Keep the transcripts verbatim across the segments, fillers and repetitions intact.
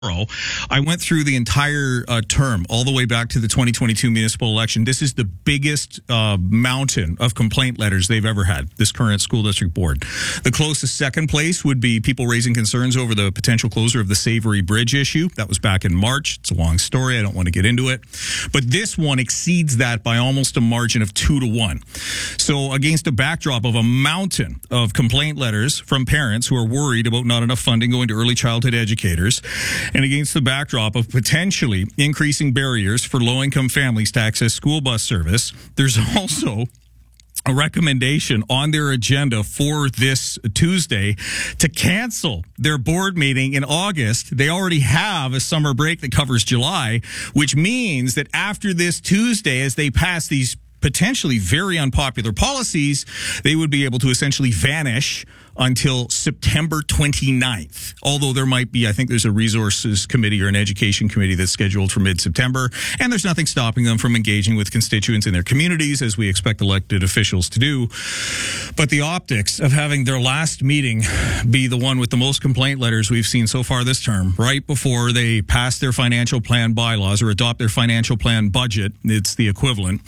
I went through the entire uh, term all the way back to the twenty twenty-two municipal election. This is the biggest uh, mountain of complaint letters they've ever had, this current school district board. The closest second place would be people raising concerns over the potential closure of the Savory Bridge issue. That was back in March. It's a long story. I don't want to get into it. But this one exceeds that by almost a margin of two to one. So against a backdrop of a mountain of complaint letters from parents who are worried about not enough funding going to early childhood educators, and against the backdrop of potentially increasing barriers for low-income families to access school bus service, there's also a recommendation on their agenda for this Tuesday to cancel their board meeting in August. They already have a summer break that covers July, which means that after this Tuesday, as they pass these potentially very unpopular policies, they would be able to essentially vanish until September twenty-ninth. Although there might be, I think there's a resources committee or an education committee that's scheduled for mid-September, and there's nothing stopping them from engaging with constituents in their communities, as we expect elected officials to do. But the optics of having their last meeting be the one with the most complaint letters we've seen so far this term, right before they pass their financial plan bylaws or adopt their financial plan budget, it's the equivalent,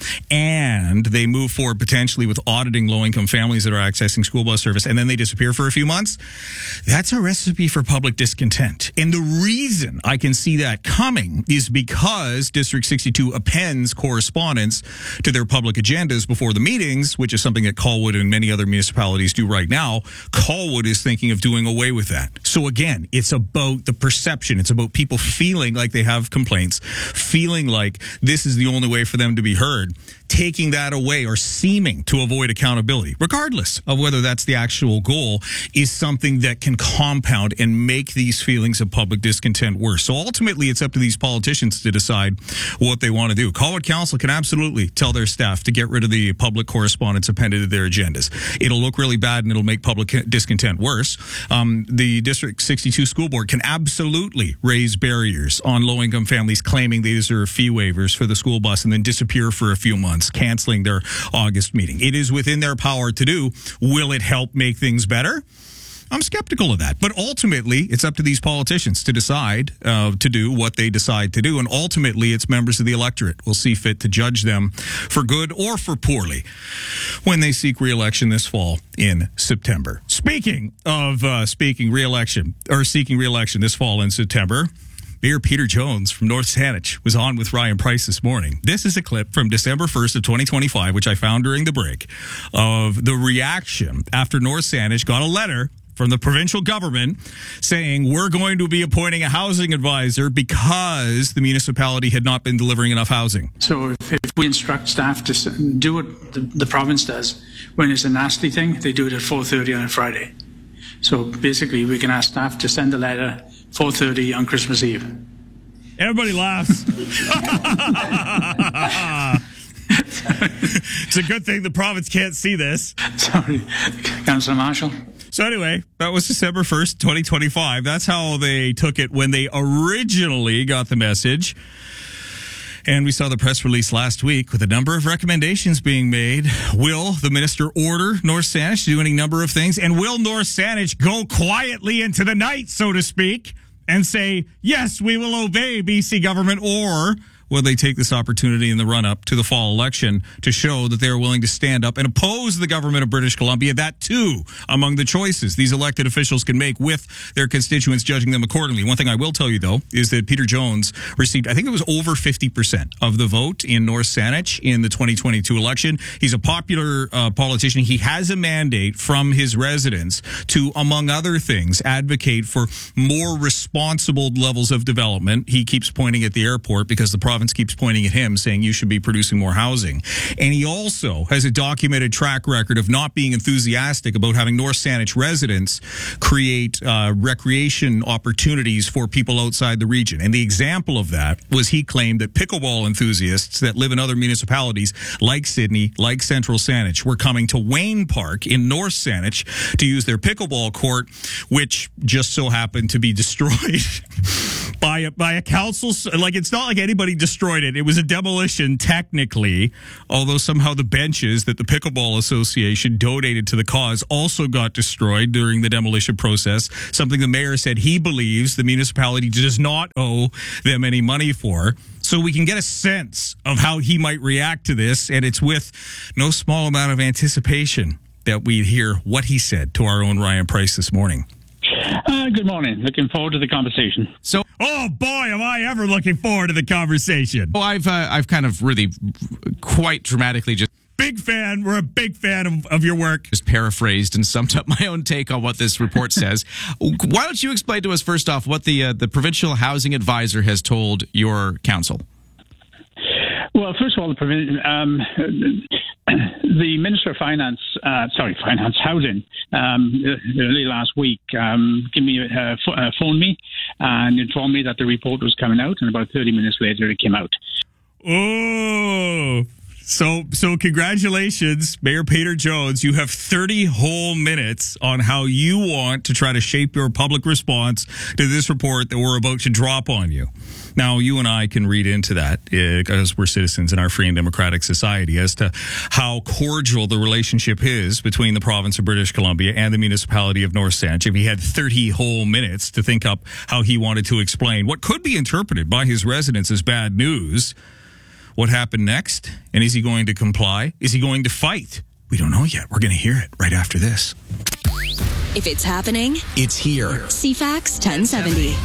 and they move forward potentially with auditing low-income families that are accessing school bus service, and then they disappear for a few months, that's a recipe for public discontent. And the reason I can see that coming is because District sixty-two appends correspondence to their public agendas before the meetings, which is something that Colwood and many other municipalities do right now. Colwood is thinking of doing away with that. So again, it's about the perception. It's about people feeling like they have complaints, feeling like this is the only way for them to be heard. Taking that away or seeming to avoid accountability, regardless of whether that's the actual goal, is something that can compound and make these feelings of public discontent worse. So ultimately, it's up to these politicians to decide what they want to do. Colwood Council can absolutely tell their staff to get rid of the public correspondence appended to their agendas. It'll look really bad and it'll make public discontent worse. Um, the District sixty-two School Board can absolutely raise barriers on low-income families claiming they deserve fee waivers for the school bus and then disappear for a few months, canceling their August meeting. It is within their power to do. Will it help make things better? I'm skeptical of that. But ultimately, it's up to these politicians to decide uh, to do what they decide to do. And ultimately, it's members of the electorate will see fit to judge them for good or for poorly when they seek re-election this fall in September. Speaking of uh, speaking re-election or seeking re-election this fall in September, Mayor Peter Jones from North Saanich was on with Ryan Price this morning. This is a clip from December first of twenty twenty-five, which I found during the break, of the reaction after North Saanich got a letter from the provincial government saying we're going to be appointing a housing advisor because the municipality had not been delivering enough housing. So if, if we instruct staff to do what the, the province does, when it's a nasty thing, they do it at four thirty on a Friday. So basically we can ask staff to send a letter four thirty on Christmas Eve. Everybody laughs. It's a good thing the province can't see this. Sorry, Councillor Marshall. So anyway, that was December first, twenty twenty-five. That's how they took it when they originally got the message. And we saw the press release last week with a number of recommendations being made. Will the minister order North Saanich to do any number of things? And will North Saanich go quietly into the night, so to speak, and say, yes, we will obey B C government? Or will they take this opportunity in the run-up to the fall election to show that they are willing to stand up and oppose the government of British Columbia? That, too, among the choices these elected officials can make with their constituents judging them accordingly. One thing I will tell you, though, is that Peter Jones received, I think it was over fifty percent of the vote in North Saanich in the twenty twenty-two election. He's a popular uh, politician. He has a mandate from his residents to, among other things, advocate for more responsible levels of development. He keeps pointing at the airport because the province keeps pointing at him, saying you should be producing more housing. And he also has a documented track record of not being enthusiastic about having North Saanich residents create uh, recreation opportunities for people outside the region. And the example of that was he claimed that pickleball enthusiasts that live in other municipalities like Sydney, like Central Saanich, were coming to Wayne Park in North Saanich to use their pickleball court, which just so happened to be destroyed by a, by a council. Like, it's not like anybody destroyed it. It was a demolition, technically, although somehow the benches that the Pickleball Association donated to the cause also got destroyed during the demolition process, something the mayor said he believes the municipality does not owe them any money for. So we can get a sense of how he might react to this, and it's with no small amount of anticipation that we hear what he said to our own Ryan Price this morning. Uh, good morning. Looking forward to the conversation. So, oh boy, am I ever looking forward to the conversation. Well, I've uh, I've kind of really quite dramatically just big fan. We're a big fan of, of your work. Just paraphrased and summed up my own take on what this report says. Why don't you explain to us first off what the uh, the provincial housing advisor has told your council? Well, first of all, the um, the Minister of Finance, uh, sorry, Finance Housing, um, early last week, um, give me uh, uh, phoned me and informed me that the report was coming out, and about thirty minutes later, it came out. Oh. So, so congratulations, Mayor Peter Jones. You have thirty whole minutes on how you want to try to shape your public response to this report that we're about to drop on you. Now, you and I can read into that because uh, we're citizens in our free and democratic society as to how cordial the relationship is between the province of British Columbia and the municipality of North Saint. If he had thirty whole minutes to think up how he wanted to explain what could be interpreted by his residents as bad news, what happened next? And is he going to comply? Is he going to fight? We don't know yet. We're going to hear it right after this. If it's happening, it's here. C FAX ten seventy.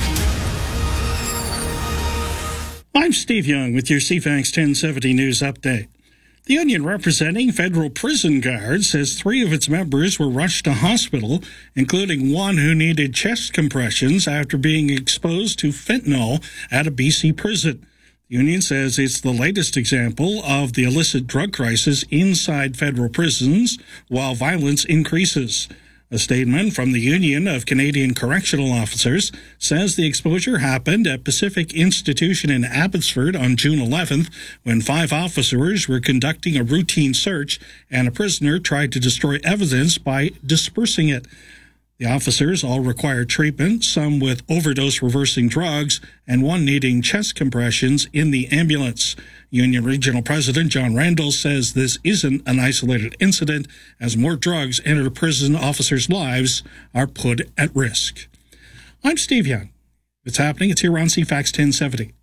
I'm Steve Young with your C FAX ten seventy News Update. The union representing federal prison guards says three of its members were rushed to hospital, including one who needed chest compressions after being exposed to fentanyl at a B C prison. The union says it's the latest example of the illicit drug crisis inside federal prisons while violence increases. A statement from the Union of Canadian Correctional Officers says the exposure happened at Pacific Institution in Abbotsford on June eleventh when five officers were conducting a routine search and a prisoner tried to destroy evidence by dispersing it. The officers all required treatment, some with overdose-reversing drugs, and one needing chest compressions in the ambulance. Union Regional President John Randall says this isn't an isolated incident, as more drugs enter prison officers' lives are put at risk. I'm Steve Young. It's happening. It's here on C FAX ten seventy.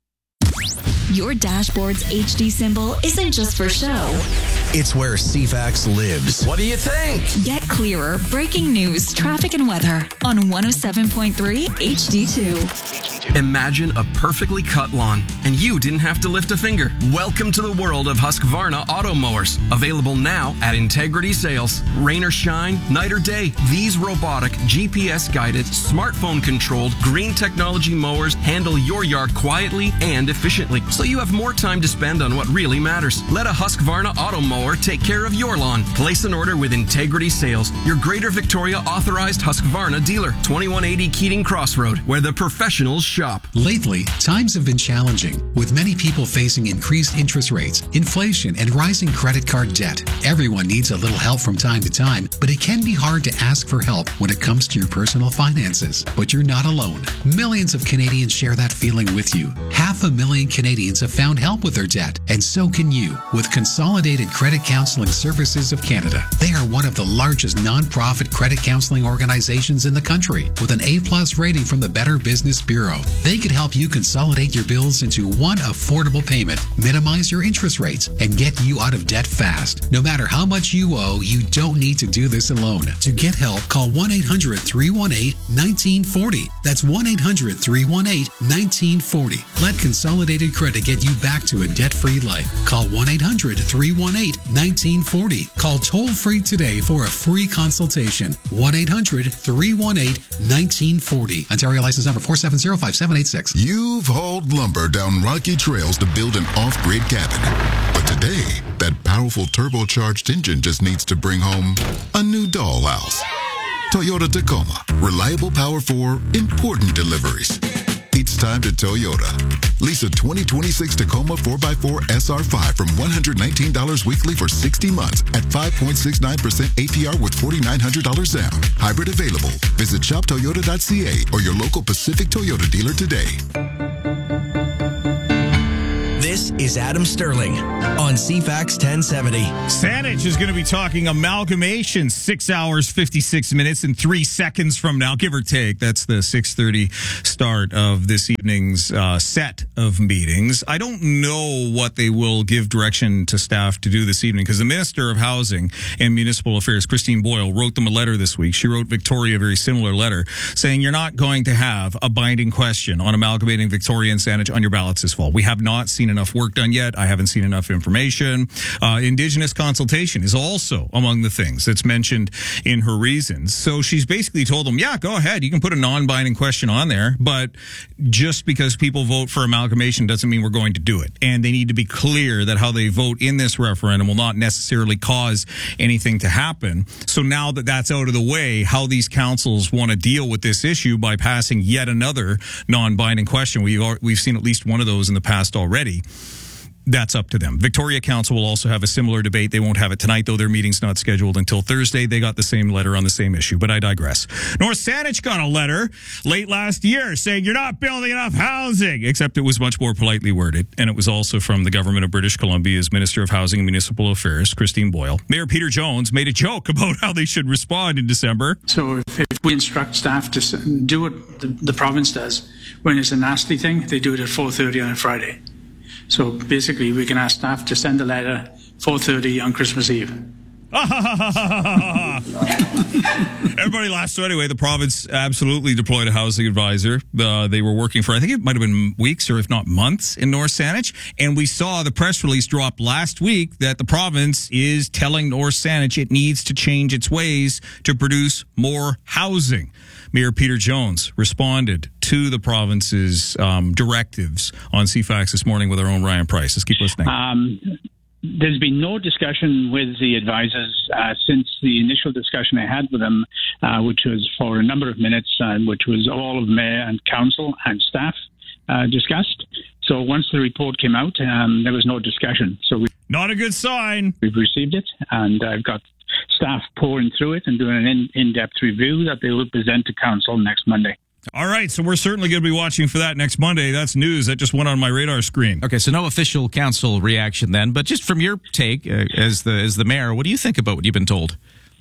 Your dashboard's H D symbol isn't just for show. It's where C FAX lives. What do you think? Get clearer breaking news, traffic, and weather on one oh seven point three H D two. Imagine a perfectly cut lawn, and you didn't have to lift a finger. Welcome to the world of Husqvarna auto mowers. Available now at Integrity Sales. Rain or shine, night or day, these robotic, G P S-guided, smartphone-controlled, green technology mowers handle your yard quietly and efficiently, so you have more time to spend on what really matters. Let a Husqvarna auto mower take care of your lawn. Place an order with Integrity Sales, your Greater Victoria authorized Husqvarna dealer. twenty-one eighty Keating Crossroad, where the professionals shop. Lately, times have been challenging, with many people facing increased interest rates, inflation, and rising credit card debt. Everyone needs a little help from time to time, but it can be hard to ask for help when it comes to your personal finances. But you're not alone. Millions of Canadians share that feeling with you. Half a million Canadians have found help with their debt, and so can you with Consolidated Credit Counseling Services of Canada. They are one of the largest non-profit credit counseling organizations in the country, with an A-plus rating from the Better Business Bureau. They could help you consolidate your bills into one affordable payment, minimize your interest rates, and get you out of debt fast. No matter how much you owe, you don't need to do this alone. To get help, call one eight hundred, three one eight, one nine four zero. That's one eight hundred, three one eight, one nine four zero. Let Consolidated Credit get you back to a debt-free life. Call one eight hundred, three one eight, one nine four zero. Call toll-free today for a free consultation. one eight hundred, three one eight, one nine four zero. Ontario license number four seven zero five seven eight six. You've hauled lumber down rocky trails to build an off-grid cabin. But today, that powerful turbocharged engine just needs to bring home a new dollhouse. Toyota Tacoma. Reliable power for important deliveries. It's time to Toyota. Lease a twenty twenty-six Tacoma four by four S R five from one hundred nineteen dollars weekly for sixty months at five point six nine percent A P R with four thousand nine hundred dollars down. Hybrid available. Visit shop toyota dot c a or your local Pacific Toyota dealer today. This is Adam Sterling on C FAX ten seventy. Saanich is going to be talking amalgamation six hours, fifty-six minutes, and three seconds from now, give or take. That's the six thirty start of this evening's uh, set of meetings. I don't know what they will give direction to staff to do this evening because the Minister of Housing and Municipal Affairs, Christine Boyle, wrote them a letter this week. She wrote Victoria a very similar letter saying you're not going to have a binding question on amalgamating Victoria and Saanich on your ballots this fall. We have not seen enough work done yet. I haven't seen enough information. Uh, Indigenous consultation is also among the things that's mentioned in her reasons. So she's basically told them, yeah, go ahead. You can put a non-binding question on there, but just because people vote for amalgamation doesn't mean we're going to do it. And they need to be clear that how they vote in this referendum will not necessarily cause anything to happen. So now that that's out of the way, how these councils want to deal with this issue by passing yet another non-binding question. We've, we've seen at least one of those in the past already. That's up to them. Victoria Council will also have a similar debate. They won't have it tonight, though. Their meeting's not scheduled until Thursday. They got the same letter on the same issue, but I digress. North Saanich got a letter late last year saying you're not building enough housing, except it was much more politely worded, and it was also from the government of British Columbia's Minister of Housing and Municipal Affairs, Christine Boyle. Mayor Peter Jones made a joke about how they should respond in December. So if, if we instruct staff to do what the, the province does, when it's a nasty thing, they do it at four thirty on a Friday. So basically, we can ask staff to send a letter four thirty on Christmas Eve. Everybody laughs. So anyway, the province absolutely deployed a housing advisor. Uh, they were working for, I think it might have been weeks or if not months in North Saanich. And we saw the press release drop last week that the province is telling North Saanich it needs to change its ways to produce more housing. Mayor Peter Jones responded to the province's um, directives on C FAX this morning with our own Ryan Price. Let's keep listening. Um, there's been no discussion with the advisors uh, since the initial discussion I had with them, uh, which was for a number of minutes, uh, which was all of mayor and council and staff uh, discussed. So once the report came out, um, there was no discussion. So we, not a good sign. We've received it, and I've got staff pouring through it and doing an in, in-depth review that they will present to council next Monday. All right, so we're certainly going to be watching for that next Monday. That's news that just went on my radar screen. Okay, so no official council reaction then, but just from your take uh, as the as the mayor, what do you think about what you've been told?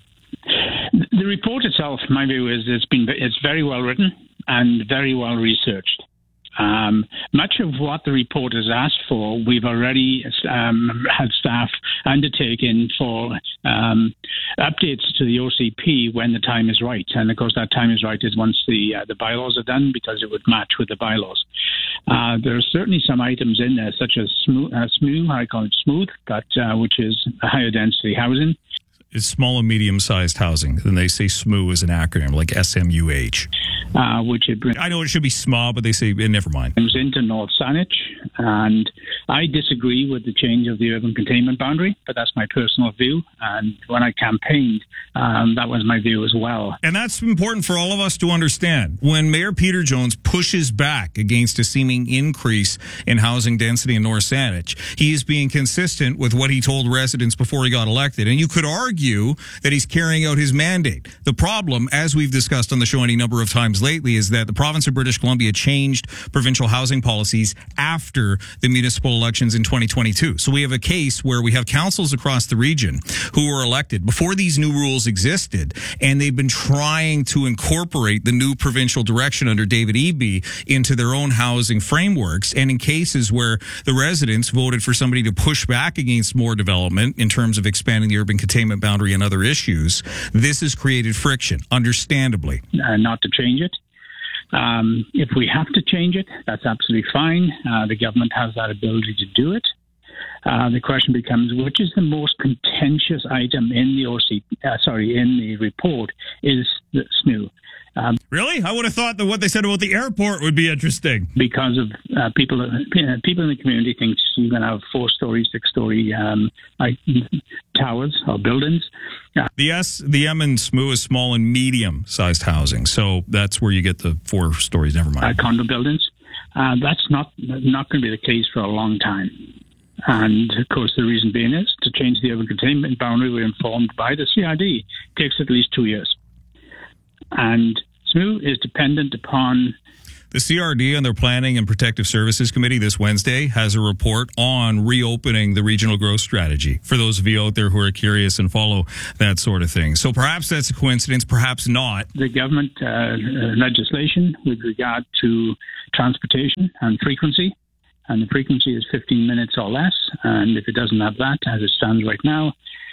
The report itself, my view is it's been it's very well written and very well researched. Um, much of what the report has asked for, we've already um, had staff undertaken for um, updates to the O C P when the time is right. And of course, that time is right is once the uh, the bylaws are done, because it would match with the bylaws. Uh, there are certainly some items in there, such as smooth, uh, smooth I call it smooth, but uh, which is higher density housing. It's small and medium-sized housing. And they say S M U as an acronym, like S M U H. Uh, which it brings. I know it should be S M A, but they say, eh, never mind. Comes into North Saanich, and I disagree with the change of the urban containment boundary, but that's my personal view. And when I campaigned, um, that was my view as well. And that's important for all of us to understand. When Mayor Peter Jones pushes back against a seeming increase in housing density in North Saanich, he is being consistent with what he told residents before he got elected. And you could argue that he's carrying out his mandate. The problem, as we've discussed on the show any number of times lately, is that the province of British Columbia changed provincial housing policies after the municipal elections in twenty twenty-two. So we have a case where we have councils across the region who were elected before these new rules existed, and they've been trying to incorporate the new provincial direction under David Eby into their own housing frameworks. And in cases where the residents voted for somebody to push back against more development in terms of expanding the urban containment boundary and other issues, this has created friction, understandably. Uh, not to change it. Um, if we have to change it, that's absolutely fine. Uh, the government has that ability to do it. Uh, the question becomes, which is the most contentious item in the O C, uh, sorry, in the report is the S M U. Um, really? I would have thought that what they said about the airport would be interesting. Because of uh, people, uh, people in the community think you're going to have four-story, six-story um, like, towers or buildings. Yeah. The S, the M in S M U is small and medium-sized housing, so that's where you get the four stories. Never mind. Uh, condo buildings. Uh, that's not not going to be the case for a long time. And, of course, the reason being is to change the urban containment boundary, we're informed by the C R D. It takes at least two years. And S M U is dependent upon... The C R D and their Planning and Protective Services Committee this Wednesday has a report on reopening the regional growth strategy for those of you out there who are curious and follow that sort of thing. So perhaps that's a coincidence, perhaps not. The government uh, legislation with regard to transportation and frequency, and the frequency is fifteen minutes or less, and if it doesn't have that, as it stands right now,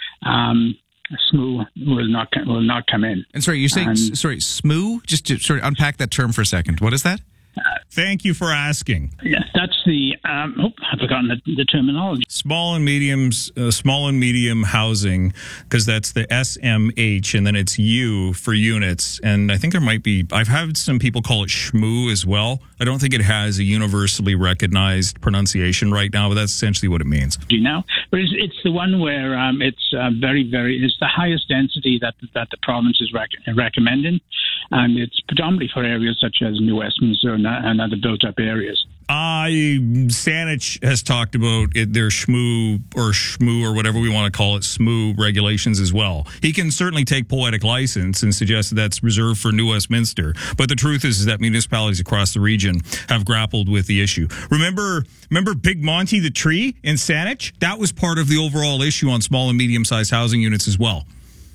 um, S M U will not will not come in. And sorry, you're saying, and, sorry, S M U? Just to sort of unpack that term for a second. What is that? Uh, Thank you for asking. Yeah, that's the, um, oh, I've forgotten the, the terminology. Small and mediums, uh, small and medium housing, because that's the S M H, and then it's U for units. And I think there might be, I've had some people call it S H M U as well. I don't think it has a universally recognized pronunciation right now, but that's essentially what it means. You know, but it's, it's the one where um, it's uh, very, very, it's the highest density that that the province is rec- recommending, and it's predominantly for areas such as New Westminster and, and other built-up areas. Uh, Saanich has talked about it, their S H M U or S H M U or whatever we want to call it, S M U regulations as well. He can certainly take poetic license and suggest that that's reserved for New Westminster. But the truth is, is that municipalities across the region have grappled with the issue. Remember, remember Big Monty the tree in Saanich? That was part of the overall issue on small and medium-sized housing units as well.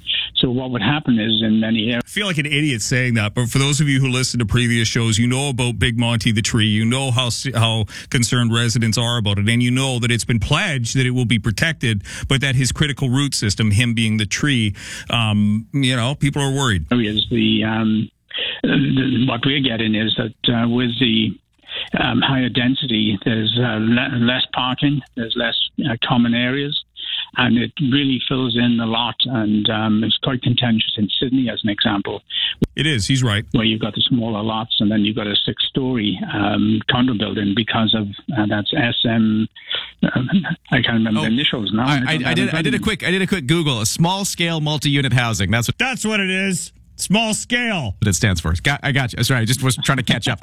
So what would happen is in many areas... I feel like an idiot saying that, but for those of you who listen to previous shows, you know about Big Monty the tree. You know how how concerned residents are about it, and you know that it's been pledged that it will be protected, but that his critical root system, him being the tree, um, you know, people are worried. Is the, um, the what we're getting is that uh, with the um, higher density, there's uh, le- less parking, there's less uh, common areas, and it really fills in a lot, and um, it's quite contentious in Sydney, as an example. It is, he's right. Where you've got the smaller lots, and then you've got a six-story um, condo building because of, uh, that's S M, um, I can't remember oh, the initials now. I, I, I, did, I did a quick I did a quick Google, a small-scale multi-unit housing. That's what, That's what it is. Small scale. What it stands for. Got, I got you. Sorry, I just was trying to catch up.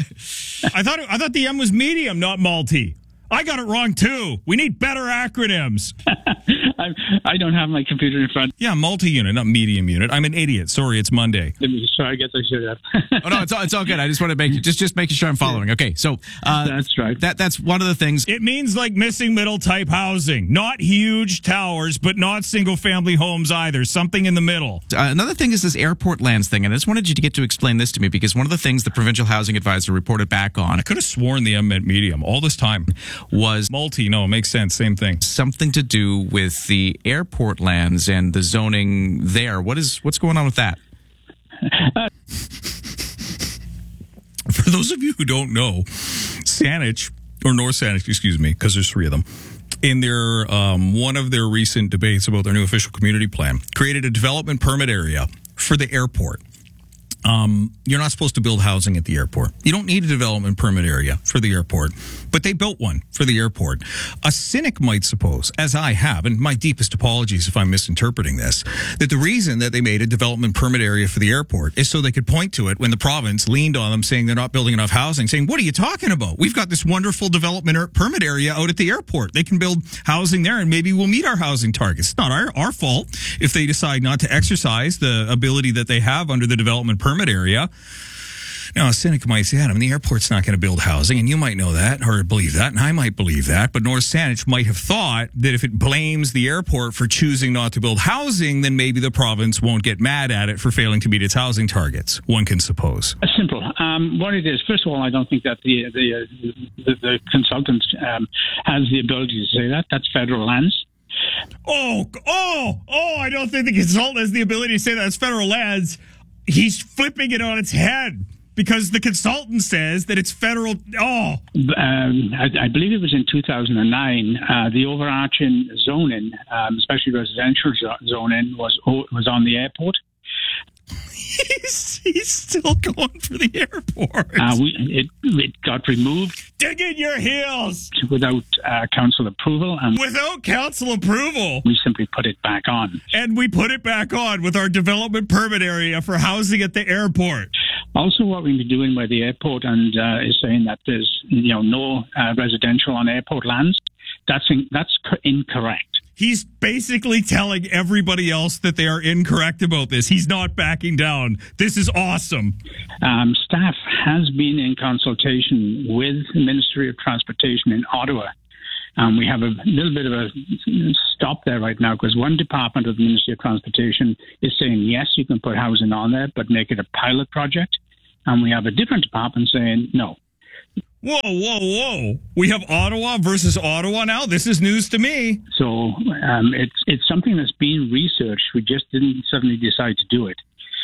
I thought I thought the M was medium, not multi. I got it wrong, too. We need better acronyms. I, I don't have my computer in front. Yeah, multi-unit, not medium unit. I'm an idiot. Sorry, it's Monday. Sorry, I guess I should have. oh, no, it's all, it's all good. I just want to make just just making sure I'm following. Okay, so... Uh, that's right. That That's one of the things... It means like missing middle type housing. Not huge towers, but not single-family homes either. Something in the middle. Uh, another thing is this airport lands thing, and I just wanted you to get to explain this to me, because one of the things the Provincial Housing Advisor reported back on... I could have sworn the M meant medium all this time. Was... Multi, no, it makes sense. Same thing. Something to do with the airport lands and the zoning there. What is what's going on with that? Uh, For those of you who don't know, Saanich, or North Saanich, excuse me, because there's three of them, in their um, one of their recent debates about their new official community plan, created a development permit area for the airport. Um, you're not supposed to build housing at the airport. You don't need a development permit area for the airport, but they built one for the airport. A cynic might suppose, as I have, and my deepest apologies if I'm misinterpreting this, that the reason that they made a development permit area for the airport is so they could point to it when the province leaned on them saying they're not building enough housing, saying, what are you talking about? We've got this wonderful development er- permit area out at the airport. They can build housing there and maybe we'll meet our housing targets. It's not our, our fault if they decide not to exercise the ability that they have under the development permit permit area. Now, a cynic might say, Adam, the airport's not going to build housing, and you might know that or believe that, and I might believe that, but North Saanich might have thought that if it blames the airport for choosing not to build housing, then maybe the province won't get mad at it for failing to meet its housing targets, one can suppose. Simple. Um, what it is, first of all, I don't think that the the, uh, the, the consultant um, has the ability to say that. That's federal lands. Oh, oh, oh, I don't think the consultant has the ability to say that. It's federal lands. He's flipping it on its head because the consultant says that it's federal. Oh, um, I, I believe it was in two thousand nine. Uh, the overarching zoning, um, especially residential zoning, was was on the airport. He's, he's still going for the airport. Uh, we, it, it got removed. Dig in your heels! Without uh, council approval. And Without council approval? We simply put it back on. And we put it back on with our development permit area for housing at the airport. Also, what we've been doing by the airport and uh, is saying that there's you know no uh, residential on airport lands. That's in, that's incorrect. He's basically telling everybody else that they are incorrect about this. He's not backing down. This is awesome. Um, staff has been in consultation with the Ministry of Transportation in Ottawa. Um, we have a little bit of a stop there right now because one department of the Ministry of Transportation is saying, yes, you can put housing on there, but make it a pilot project. And we have a different department saying, no. Whoa, whoa, whoa. We have Ottawa versus Ottawa now? This is news to me. So um, it's it's something that's being researched. We just didn't suddenly decide to do it.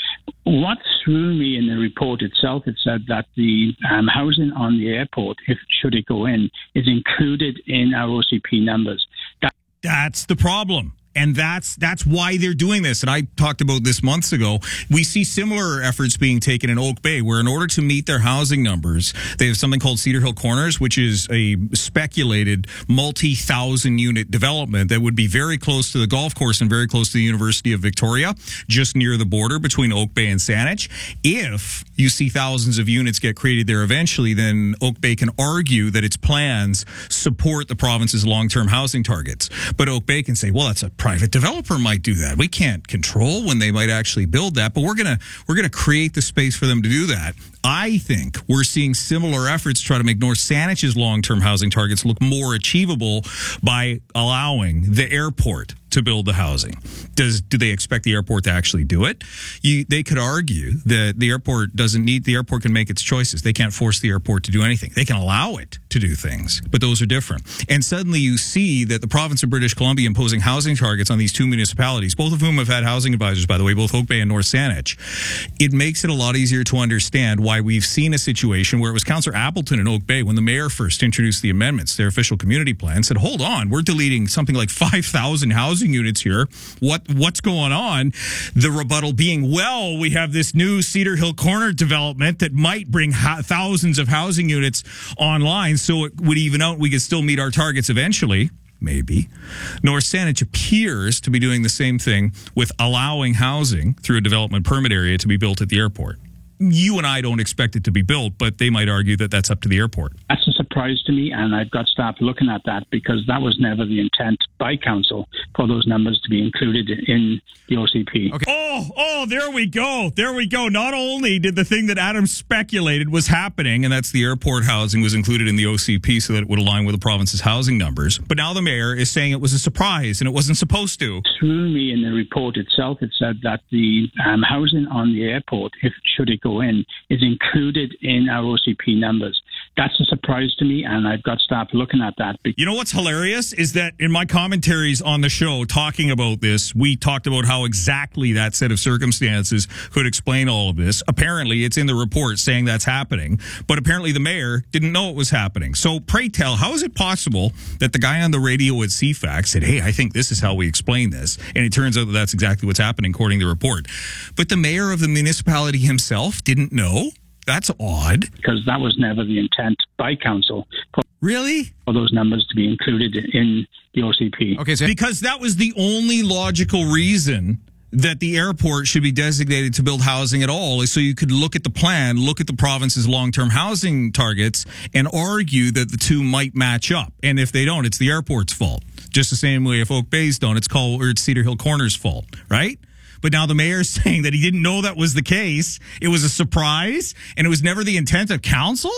What threw me in the report itself, it said that the um, housing on the airport, if should it go in, is included in our O C P numbers. That- That's the problem. And that's that's why they're doing this. And I talked about this months ago. We see similar efforts being taken in Oak Bay, where in order to meet their housing numbers, they have something called Cedar Hill Corners, which is a speculated multi-thousand unit development that would be very close to the golf course and very close to the University of Victoria, just near the border between Oak Bay and Saanich. If you see thousands of units get created there eventually, then Oak Bay can argue that its plans support the province's long-term housing targets. But Oak Bay can say, well, that's a private developer might do that. We can't control when they might actually build that, but we're gonna we're gonna create the space for them to do that. I think we're seeing similar efforts to try to make North Saanich's long-term housing targets look more achievable by allowing the airport to build the housing. Does do they expect the airport to actually do it? You, they could argue that the airport doesn't need, the airport can make its choices. They can't force the airport to do anything. They can allow it to do things, but those are different. And suddenly you see that the province of British Columbia imposing housing targets on these two municipalities, both of whom have had housing advisors, by the way, both Oak Bay and North Saanich. It makes it a lot easier to understand why we've seen a situation where it was Councillor Appleton in Oak Bay when the mayor first introduced the amendments, their official community plan, said, hold on, we're deleting something like five thousand housing units here. What What's going on? The rebuttal being, well, we have this new Cedar Hill Corner development that might bring ha- thousands of housing units online, so it would even out. We could still meet our targets eventually. Maybe. North Saanich appears to be doing the same thing with allowing housing through a development permit area to be built at the airport. You and I don't expect it to be built, but they might argue that that's up to the airport. That's a surprise to me, and I've got staff looking at that because that was never the intent by council for those numbers to be included in the O C P. Okay. Oh, oh, there we go. There we go. Not only did the thing that Adam speculated was happening, and that's the airport housing was included in the O C P so that it would align with the province's housing numbers, but now the mayor is saying it was a surprise and it wasn't supposed to. Through me in the report itself, it said that the um, housing on the airport, if should it go in, is included in our O C P numbers. That's a surprise to me, and I've got staff looking at that. You know what's hilarious is that in my commentaries on the show talking about this, we talked about how exactly that set of circumstances could explain all of this. Apparently, it's in the report saying that's happening, but apparently the mayor didn't know it was happening. So pray tell, how is it possible that the guy on the radio at C FAX said, hey, I think this is how we explain this, and it turns out that that's exactly what's happening according to the report. But the mayor of the municipality himself didn't know? That's odd. Because that was never the intent by council. For, really? For those numbers to be included in the O C P. Okay, so because that was the only logical reason that the airport should be designated to build housing at all, is so you could look at the plan, look at the province's long-term housing targets, and argue that the two might match up. And if they don't, it's the airport's fault. Just the same way if Oak Bay's don't, it's called, or it's Cedar Hill Corner's fault, right? But now the mayor's saying that he didn't know that was the case. It was a surprise, and it was never the intent of council?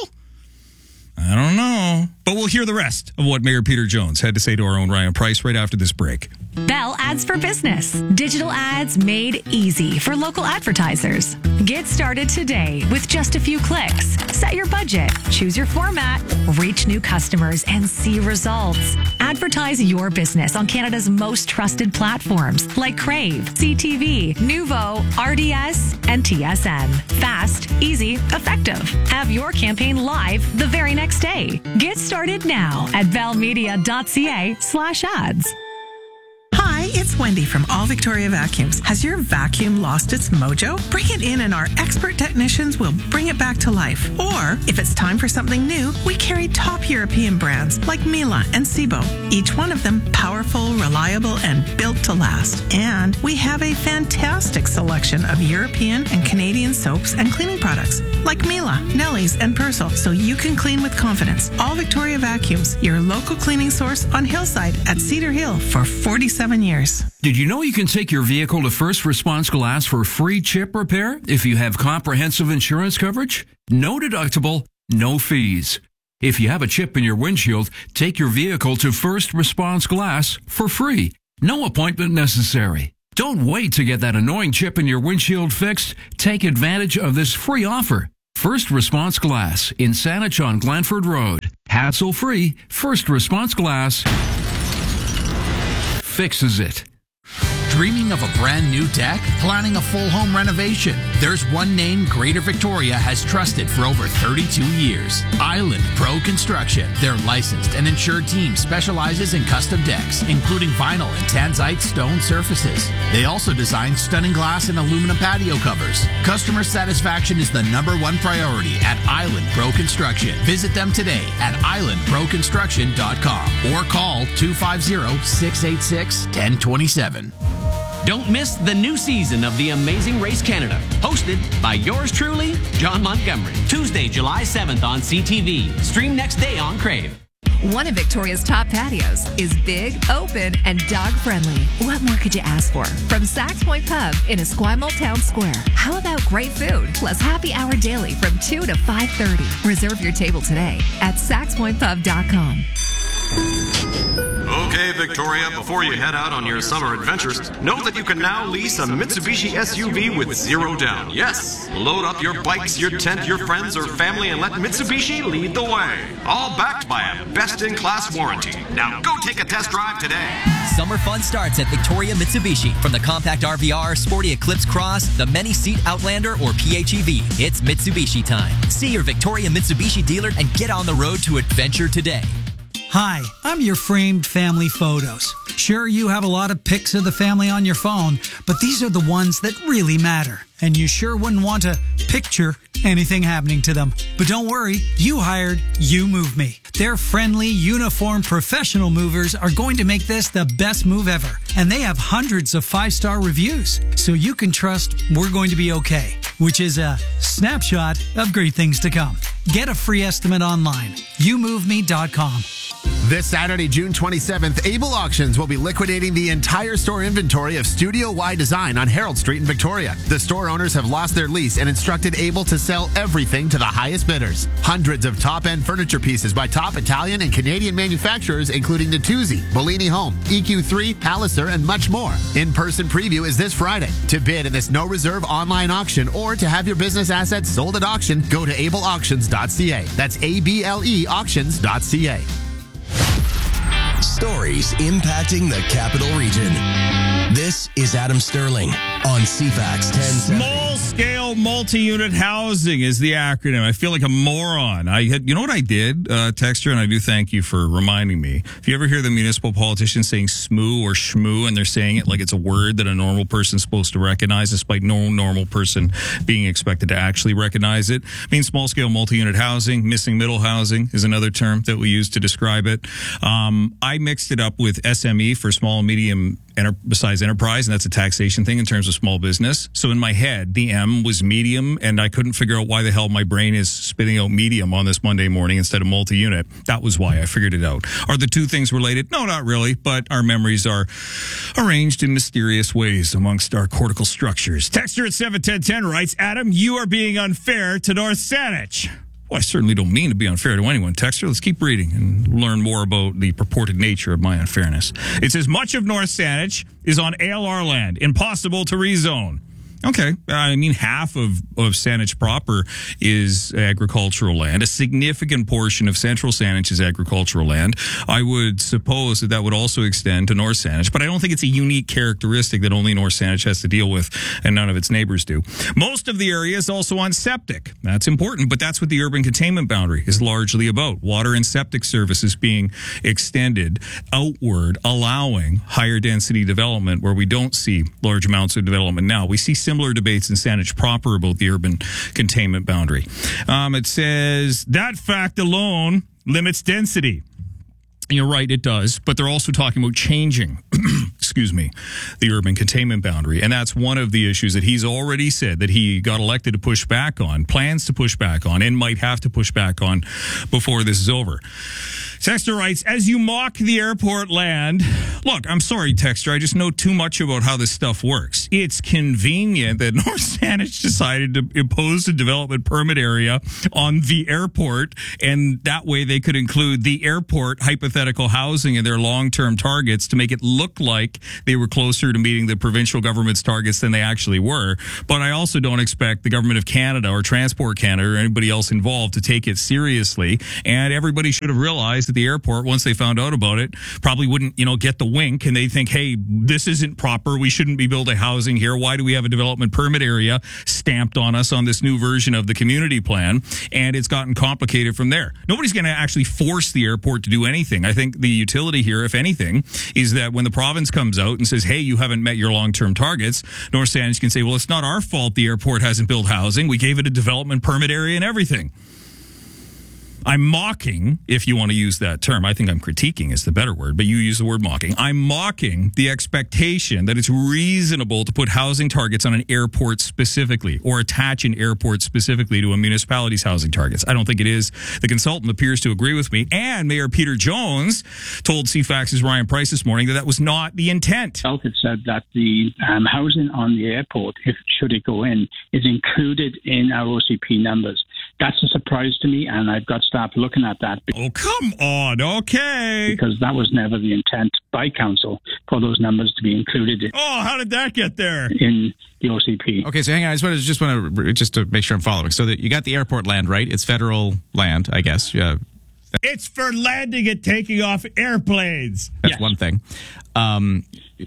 I don't know. But we'll hear the rest of what Mayor Peter Jones had to say to our own Ryan Price right after this break. Bell Ads for Business. Digital ads made easy for local advertisers. Get started today with just a few clicks. Set your budget, choose your format, reach new customers, and see results. Advertise your business on Canada's most trusted platforms like Crave, C T V, Nuvo, R D S, and T S N. Fast, easy, effective. Have your campaign live the very next day. Get started now at bellmedia.ca slash ads. Hi, it's it's Wendy from All Victoria Vacuums. Has your vacuum lost its mojo? Bring it in and our expert technicians will bring it back to life. Or, if it's time for something new, we carry top European brands like Miele and Sebo. Each one of them powerful, reliable, and built to last. And we have a fantastic selection of European and Canadian soaps and cleaning products like Miele, Nelly's, and Persil, so you can clean with confidence. All Victoria Vacuums, your local cleaning source on Hillside at Cedar Hill for forty-seven years. Did you know you can take your vehicle to First Response Glass for free chip repair if you have comprehensive insurance coverage? No deductible, no fees. If you have a chip in your windshield, take your vehicle to First Response Glass for free. No appointment necessary. Don't wait to get that annoying chip in your windshield fixed. Take advantage of this free offer. First Response Glass in Saanich on Glanford Road. Hassle-free, First Response Glass fixes it. Dreaming of a brand new deck? Planning a full home renovation? There's one name Greater Victoria has trusted for over thirty-two years. Island Pro Construction. Their licensed and insured team specializes in custom decks, including vinyl and tanzite stone surfaces. They also design stunning glass and aluminum patio covers. Customer satisfaction is the number one priority at Island Pro Construction. Visit them today at island pro construction dot com or call two five zero, six eight six, one zero two seven. Don't miss the new season of The Amazing Race Canada, hosted by yours truly, John Montgomery. Tuesday, July seventh on C T V. Stream next day on Crave. One of Victoria's top patios is big, open, and dog-friendly. What more could you ask for? From Saks Point Pub in Esquimalt Town Square. How about great food plus happy hour daily from two to five thirty? Reserve your table today at saks point pub dot com. Okay, Victoria, before you head out on your summer adventures, know that you can now lease a Mitsubishi S U V with zero down. Yes, load up your bikes, your tent, your friends, or family, and let Mitsubishi lead the way. All backed by a best-in-class warranty. Now go take a test drive today. Summer fun starts at Victoria Mitsubishi. From the compact R V R, sporty Eclipse Cross, the many-seat Outlander, or P H E V, it's Mitsubishi time. See your Victoria Mitsubishi dealer and get on the road to adventure today. Hi, I'm your framed family photos. Sure, you have a lot of pics of the family on your phone, but these are the ones that really matter. And you sure wouldn't want to picture anything happening to them. But don't worry, you hired You Move Me. Their friendly, uniformed, professional movers are going to make this the best move ever. And they have hundreds of five-star reviews, so you can trust we're going to be okay, which is a snapshot of great things to come. Get a free estimate online, you move me dot com. This Saturday, June twenty-seventh, Able Auctions will be liquidating the entire store inventory of Studio Y Design on Harold Street in Victoria. The store owners have lost their lease and instructed Able to sell everything to the highest bidders. Hundreds of top-end furniture pieces by top Italian and Canadian manufacturers, including Natuzzi, Bellini Home, E Q three, Palliser, and much more. In-person preview is this Friday. To bid in this no-reserve online auction or to have your business assets sold at auction, go to able auctions dot c a. That's A B L E auctions dot c a. Stories impacting the Capital Region. This is Adam Sterling on C FAX ten seventy. Small scale multi-unit housing is the acronym. I feel like a moron. I had, you know what I did, uh, Texter, and I do thank you for reminding me. If you ever hear the municipal politicians saying smoo or shmoo, and they're saying it like it's a word that a normal person's supposed to recognize, despite no normal person being expected to actually recognize it. I mean, small scale multi-unit housing, missing middle housing is another term that we use to describe it. Um, I mixed it up with S M E for small and medium enter- besides enterprise, and that's a taxation thing in terms of small business. So in my head, the M was medium, and I couldn't figure out why the hell my brain is spitting out medium on this Monday morning instead of multi-unit. That was why I figured it out. Are the two things related? No, not really, but our memories are arranged in mysterious ways amongst our cortical structures. Texter at seven ten ten writes, Adam, you are being unfair to North Saanich. Well, I certainly don't mean to be unfair to anyone, Texter. Let's keep reading and learn more about the purported nature of my unfairness. It says, much of North Saanich is on A L R land, impossible to rezone. Okay. I mean, half of, of Saanich proper is agricultural land. A significant portion of central Saanich is agricultural land. I would suppose that that would also extend to North Saanich, but I don't think it's a unique characteristic that only North Saanich has to deal with and none of its neighbors do. Most of the area is also on septic. That's important, but that's what the urban containment boundary is largely about. Water and septic services being extended outward, allowing higher density development where we don't see large amounts of development now. We see similar debates in Saanich proper about the urban containment boundary. Um, it says that fact alone limits density. You're right, it does, but they're also talking about changing, excuse me, the urban containment boundary. And that's one of the issues that he's already said that he got elected to push back on, plans to push back on, and might have to push back on before this is over. Texter writes, as you mock the airport land, look, I'm sorry, Texter, I just know too much about how this stuff works. It's convenient that North Saanich decided to impose a development permit area on the airport, and that way they could include the airport hypothetical housing in their long-term targets to make it look like they were closer to meeting the provincial government's targets than they actually were. But I also don't expect the government of Canada or Transport Canada or anybody else involved to take it seriously, and everybody should have realized at the airport, once they found out about it, probably wouldn't, you know, get the wink, and they think, hey, this isn't proper. We shouldn't be building housing here. Why do we have a development permit area stamped on us on this new version of the community plan? And it's gotten complicated from there. Nobody's going to actually force the airport to do anything. I think the utility here, if anything, is that when the province comes out and says, hey, you haven't met your long-term targets, North Saanich can say, well, it's not our fault the airport hasn't built housing. We gave it a development permit area and everything. I'm mocking, if you want to use that term. I think I'm critiquing is the better word, but you use the word mocking. I'm mocking the expectation that it's reasonable to put housing targets on an airport specifically or attach an airport specifically to a municipality's housing targets. I don't think it is. The consultant appears to agree with me. And Mayor Peter Jones told C FAX's Ryan Price this morning that that was not the intent. It said that the um, housing on the airport, if should it go in, is included in our O C P numbers. That's a surprise to me, and I've got staff looking at that. Oh, come on. Okay. Because that was never the intent by council for those numbers to be included in. Oh, how did that get there? In the O C P. Okay, so hang on. I just want to, just want to, just to make sure I'm following. So that you got the airport land, right? It's federal land, I guess. Yeah. It's for landing and taking off airplanes. That's yes. one thing. Um,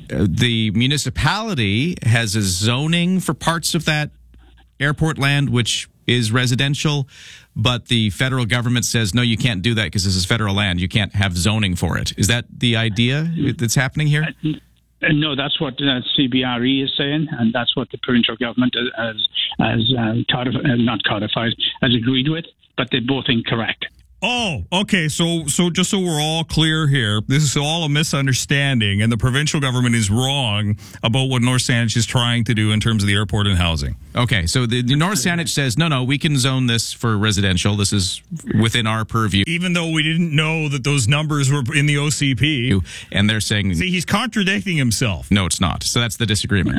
the municipality has a zoning for parts of that airport land, which is residential, but the federal government says, no, you can't do that because this is federal land. You can't have zoning for it. Is that the idea that's happening here? Uh, no, that's what uh, C B R E is saying, and that's what the provincial government has, has uh, codif- uh, not codified, has agreed with, but they're both incorrect. Oh, okay. So, so just so we're all clear here, this is all a misunderstanding, and the provincial government is wrong about what North Saanich is trying to do in terms of the airport and housing. Okay, so the, the North Saanich says, no, no, we can zone this for residential. This is within our purview. Even though we didn't know that those numbers were in the O C P. And they're saying... See, he's contradicting himself. No, it's not. So that's the disagreement.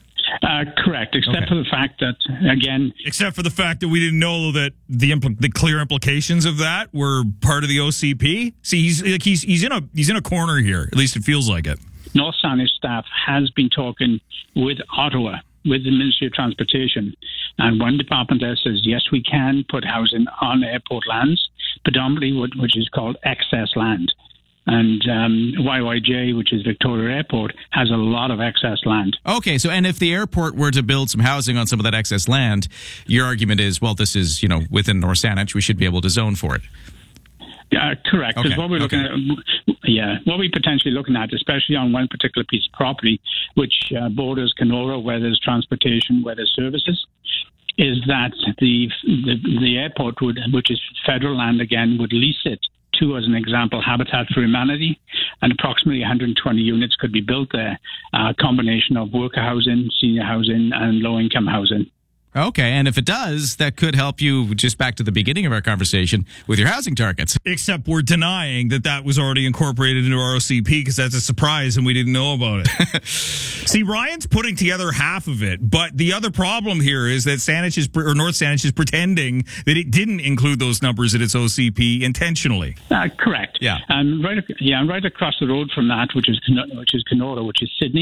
Uh, correct, except okay. for the fact that, again... Except for the fact that we didn't know that the impl- the clear implications of that were part of the O C P. See, he's like he's he's in a he's in a corner here. At least it feels like it. North Saanich staff has been talking with Ottawa, with the Ministry of Transportation, and one department there says, yes, we can put housing on airport lands, predominantly what, which is called excess land. And um, Y Y J, which is Victoria Airport, has a lot of excess land. Okay, so and if the airport were to build some housing on some of that excess land, your argument is, well, this is, you know, within North Saanich, we should be able to zone for it. Yeah, correct. Because okay. what we're looking okay. at, yeah, what we're potentially looking at, especially on one particular piece of property, which uh, borders Kenora, where there's transportation, where there's services, is that the the, the airport would, which is federal land again, would lease it to, as an example, Habitat for Humanity, and approximately one hundred twenty units could be built there, a combination of worker housing, senior housing, and low-income housing. Okay, and if it does, that could help you, just back to the beginning of our conversation, with your housing targets. Except we're denying that that was already incorporated into our O C P because that's a surprise and we didn't know about it. See, Ryan's putting together half of it, but the other problem here is that Saanich is, or North Saanich is pretending that it didn't include those numbers in its O C P intentionally. Uh, correct. Yeah. And right, yeah, right across the road from that, which is which is Kenora, which is Sydney.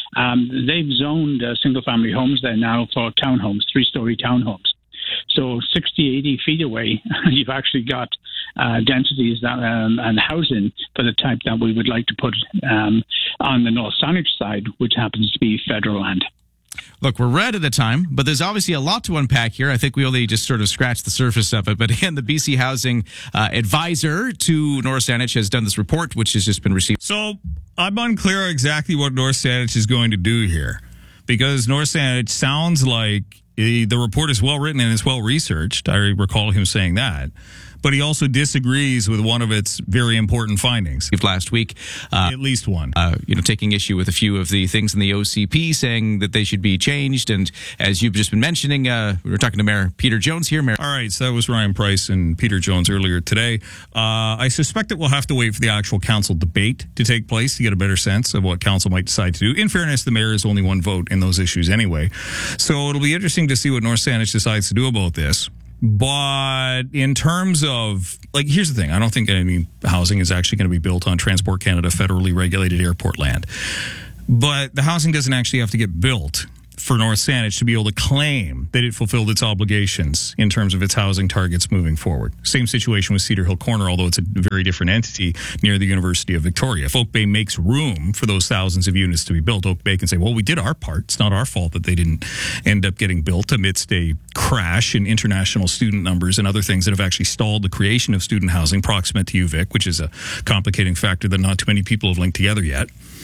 Um, they've zoned uh, single-family homes there now for townhomes, three-story townhomes. So sixty, eighty feet away, you've actually got uh, densities that, um, and housing for the type that we would like to put um, on the North Saanich side, which happens to be federal land. Look, we're right at the time, but there's obviously a lot to unpack here. I think we only just sort of scratched the surface of it. But again, the B C Housing uh, advisor to North Saanich has done this report, which has just been received. So I'm unclear exactly what North Saanich is going to do here, because North Saanich sounds like the report is well written and it's well researched. I recall him saying that. But he also disagrees with one of its very important findings. Last week, uh, at least one. Uh, you know, taking issue with a few of the things in the O C P, saying that they should be changed. And as you've just been mentioning, uh, we were talking to Mayor Peter Jones here. Mayor. All right, so that was Ryan Price and Peter Jones earlier today. Uh, I suspect that we'll have to wait for the actual council debate to take place to get a better sense of what council might decide to do. In fairness, the mayor is only one vote in those issues anyway. So it'll be interesting to see what North Saanich decides to do about this. But in terms of, like, here's the thing. I don't think any housing is actually going to be built on Transport Canada federally regulated airport land. But the housing doesn't actually have to get built for North Saanich to be able to claim that it fulfilled its obligations in terms of its housing targets moving forward. Same situation with Cedar Hill Corner, although it's a very different entity near the University of Victoria. If Oak Bay makes room for those thousands of units to be built, Oak Bay can say, well, we did our part. It's not our fault that they didn't end up getting built amidst a crash in international student numbers and other things that have actually stalled the creation of student housing proximate to U Vic, which is a complicating factor that not too many people have linked together yet.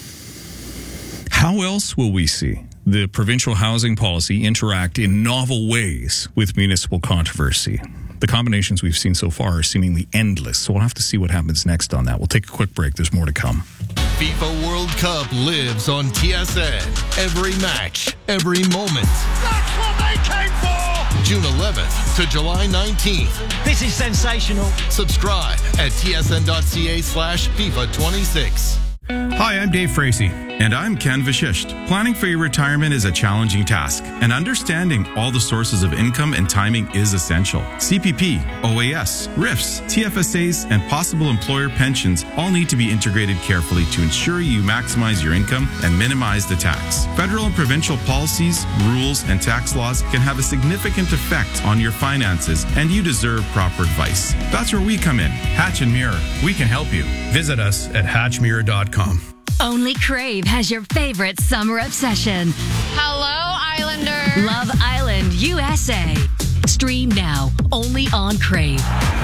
How else will we see the provincial housing policy interact in novel ways with municipal controversy? The combinations we've seen so far are seemingly endless, so we'll have to see what happens next on that. We'll take a quick break. There's more to come. FIFA World Cup lives on T S N. Every match, every moment. That's what they came for! June eleventh to July nineteenth. This is sensational. Subscribe at tsn.ca slash FIFA 26. Hi, I'm Dave Frazee. And I'm Ken Vashisht. Planning for your retirement is a challenging task, and understanding all the sources of income and timing is essential. C P P, O A S, R I Fs, T F S As, and possible employer pensions all need to be integrated carefully to ensure you maximize your income and minimize the tax. Federal and provincial policies, rules, and tax laws can have a significant effect on your finances, and you deserve proper advice. That's where we come in. Hatch and Mirror. We can help you. Visit us at hatch mirror dot com. Only Crave has your favorite summer obsession. Hello, Islander. Love Island, U S A. Stream now, only on Crave.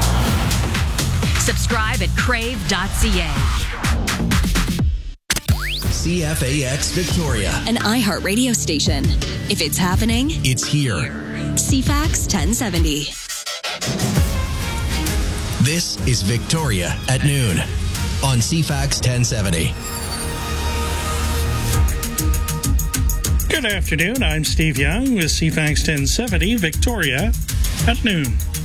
Subscribe at crave dot c a. C F A X Victoria. An iHeart radio station. If it's happening, it's here. C FAX ten seventy. This is Victoria at noon on C FAX ten seventy. Good afternoon. I'm Steve Young with C FAX ten seventy, Victoria at noon.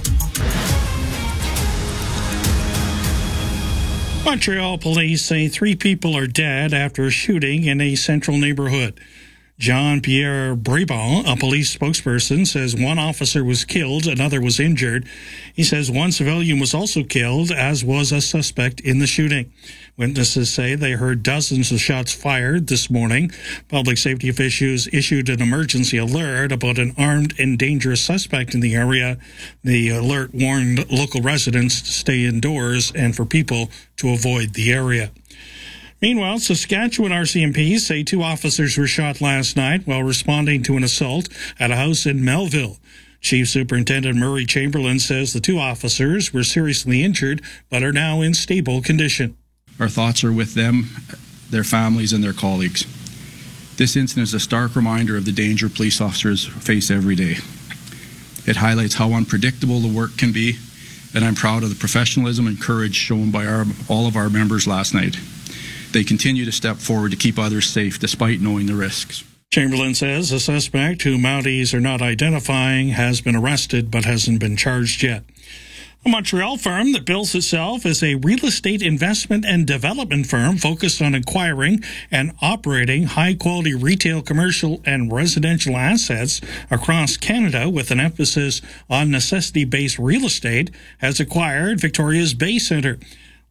Montreal police say three people are dead after a shooting in a central neighborhood. Jean-Pierre Bribon, a police spokesperson, says one officer was killed, another was injured. He says one civilian was also killed, as was a suspect in the shooting. Witnesses say they heard dozens of shots fired this morning. Public safety officials issued an emergency alert about an armed and dangerous suspect in the area. The alert warned local residents to stay indoors and for people to avoid the area. Meanwhile, Saskatchewan R C M Ps say two officers were shot last night while responding to an assault at a house in Melville. Chief Superintendent Murray Chamberlain says the two officers were seriously injured but are now in stable condition. Our thoughts are with them, their families, and their colleagues. This incident is a stark reminder of the danger police officers face every day. It highlights how unpredictable the work can be, and I'm proud of the professionalism and courage shown by our, all of our members last night. They continue to step forward to keep others safe despite knowing the risks. Chamberlain says a suspect who Mounties are not identifying has been arrested but hasn't been charged yet. A Montreal firm that bills itself as a real estate investment and development firm focused on acquiring and operating high-quality retail, commercial, and residential assets across Canada with an emphasis on necessity-based real estate has acquired Victoria's Bay Centre.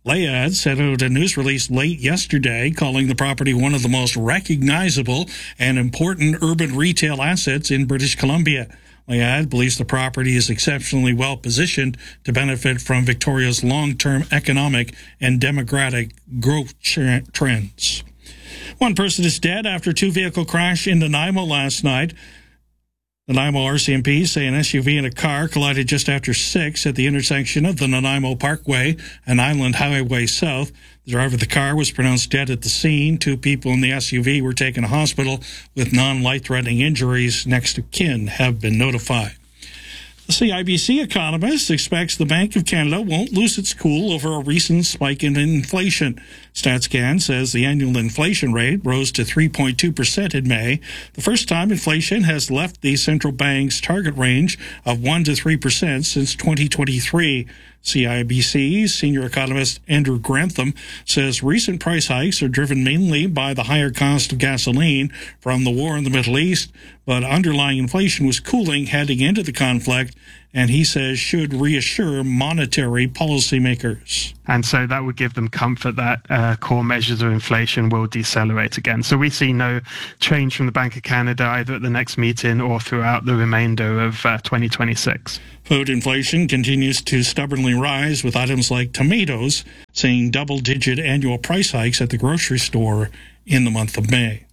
Layad sent out a news release late yesterday calling the property one of the most recognizable and important urban retail assets in British Columbia. Layad believes the property is exceptionally well positioned to benefit from Victoria's long-term economic and demographic growth trends. One person is dead after a two-vehicle crash in Nanaimo last night. The Nanaimo R C M P say an S U V and a car collided just after six at the intersection of the Nanaimo Parkway and Island Highway South. The driver of the car was pronounced dead at the scene. Two people in the S U V were taken to hospital with non-life-threatening injuries. Next of kin have been notified. The C I B C economist expects the Bank of Canada won't lose its cool over a recent spike in inflation. StatsCan says the annual inflation rate rose to three point two percent in May, the first time inflation has left the central bank's target range of one to three percent since twenty twenty-three. C I B C's senior economist Andrew Grantham says recent price hikes are driven mainly by the higher cost of gasoline from the war in the Middle East, but underlying inflation was cooling heading into the conflict, and he says should reassure monetary policymakers. And so that would give them comfort that uh, core measures of inflation will decelerate again. So we see no change from the Bank of Canada either at the next meeting or throughout the remainder of uh, twenty twenty-six. Food inflation continues to stubbornly rise, with items like tomatoes seeing double-digit annual price hikes at the grocery store in the month of May.